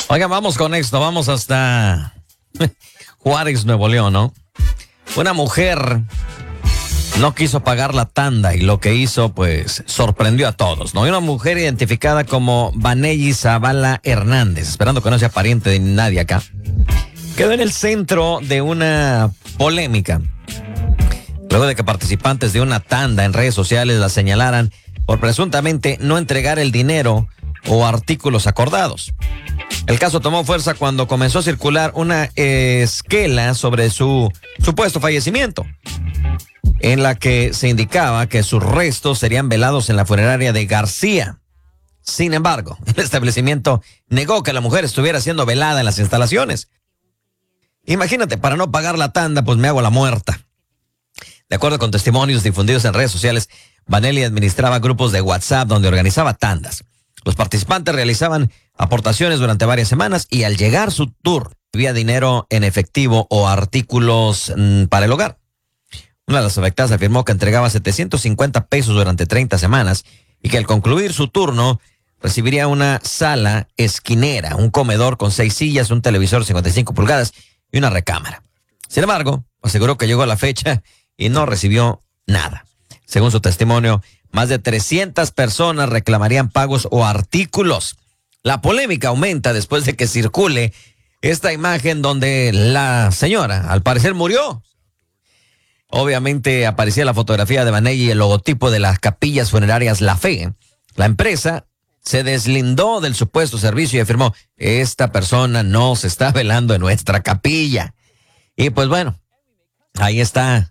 Oigan, vamos con esto, vamos hasta Juárez, Nuevo León, ¿no? Una mujer no quiso pagar la tanda y lo que hizo, pues, sorprendió a todos, ¿no? Y una mujer identificada como Vanelli Zavala Hernández, esperando que no sea pariente de nadie acá, quedó en el centro de una polémica, luego de que participantes de una tanda en redes sociales la señalaran por presuntamente no entregar el dinero o artículos acordados. El caso tomó fuerza cuando comenzó a circular una esquela sobre su supuesto fallecimiento, en la que se indicaba que sus restos serían velados en la funeraria de García. Sin embargo, el establecimiento negó que la mujer estuviera siendo velada en las instalaciones. Imagínate, para no pagar la tanda, pues me hago la muerta. De acuerdo con testimonios difundidos en redes sociales, Vanelli administraba grupos de WhatsApp donde organizaba tandas. Los participantes realizaban aportaciones durante varias semanas y al llegar su turno, había dinero en efectivo o artículos para el hogar. Una de las afectadas afirmó que entregaba 750 pesos durante 30 semanas y que al concluir su turno recibiría una sala esquinera, un comedor con 6 sillas, un televisor 55 pulgadas y una recámara. Sin embargo, aseguró que llegó a la fecha y no recibió nada. Según su testimonio, más de 300 personas reclamarían pagos o artículos. La polémica aumenta después de que circule esta imagen donde la señora, al parecer, murió. Obviamente aparecía la fotografía de Vanelli y el logotipo de las capillas funerarias La Fe. La empresa se deslindó del supuesto servicio y afirmó: esta persona no se está velando en nuestra capilla. Y pues bueno, ahí está.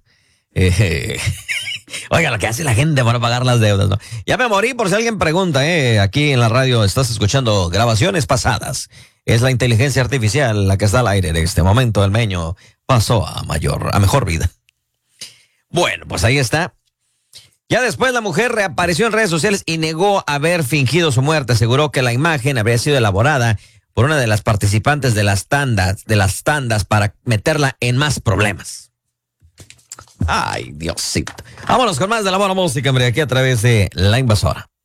Oiga, lo que hace la gente para pagar las deudas, ¿no? Ya me morí, por si alguien pregunta, aquí en la radio estás escuchando grabaciones pasadas. Es la inteligencia artificial la que está al aire en este momento. El Meño pasó a mejor vida. Bueno, pues ahí está. Ya después la mujer reapareció en redes sociales y negó haber fingido su muerte. Aseguró que la imagen habría sido elaborada por una de las participantes de las tandas para meterla en más problemas. Ay, Diosito. Vámonos con más de la buena música, hombre, aquí a través de La Invasora.